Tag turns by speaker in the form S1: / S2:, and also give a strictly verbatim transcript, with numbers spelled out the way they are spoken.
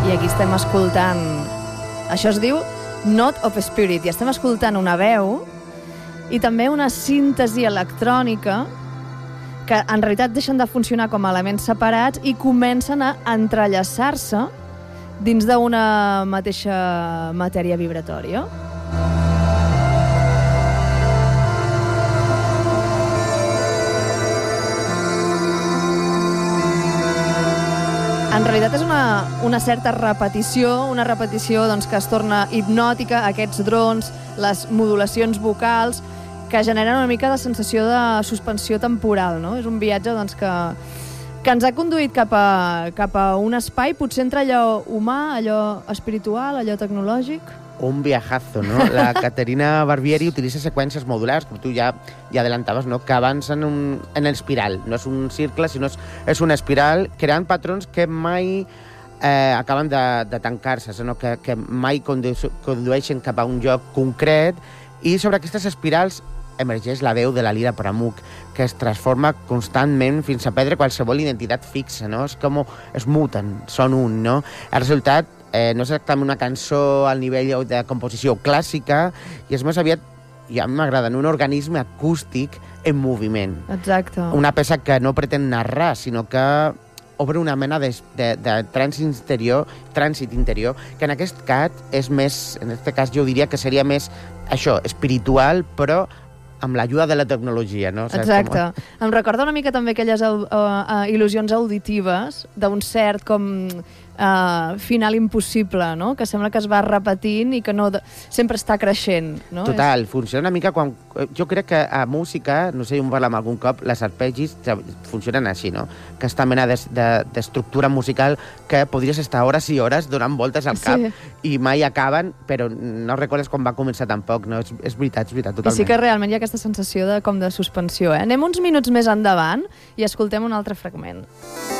S1: I aquí estem escoltant... Això es diu Not of Spirit, i estem escoltant una veu i també una síntesi electrònica que en realitat deixen de funcionar com a elements separats i comencen a entrellaçar-se dins d'una mateixa matèria vibratòria. En realitat és una, una certa repetició, una repetició doncs, que es torna hipnòtica, aquests drons, les modulacions vocals, que generen una mica de sensació de suspensió temporal, no? És un viatge doncs, que, que ens ha conduït cap a, cap a un espai, potser entre allò humà, allò espiritual, allò tecnològic.
S2: Un viajazo, ¿no? La Caterina Barbieri utilitza seqüències modulars, com tu ja, ja adelantaves, ¿no? Que avancen un, en el espiral. No és un circle, sinó és, és una espiral, creant patrons que mai eh, acaben de, de tancar-se, sinó que, que mai condu condueixen cap a un lloc concret, i sobre aquestes espirals emergeix la veu de la Lira Pramuk, que es transforma constantment fins a perdre qualsevol identitat fixa, no? És com es muten, són un, no? El resultat eh, no és exactament una cançó al nivell de composició clàssica, i és més aviat, ja m'agrada, un organisme acústic en moviment.
S1: Exacte.
S2: Una peça que no pretén narrar, sinó que obre una mena de, de, de trànsit interior, trànsit interior, que en aquest cas és més, en aquest cas jo diria que seria més això, espiritual, però amb l'ajuda de la tecnologia, no?
S1: Exacte. Com... Em recorda una mica també aquelles uh, uh, il·lusions auditives d'un cert com uh, final impossible, no? Que sembla que es va repetint i que no de... sempre està creixent, no?
S2: Total,
S1: és...
S2: funciona una mica quan... Jo crec que a música, no sé, jo en parlem algun cop, les arpegis funcionen així, no? Aquesta mena d'estructura de, de musical que podries estar hores i hores donant voltes al cap, sí, i mai acaben, però no recordes com va començar tampoc, no? És, és veritat, és veritat, totalment.
S1: I sí que realment hi ha aquesta sensació de, com de suspensió, eh? Anem uns minuts més endavant i escoltem un altre fragment.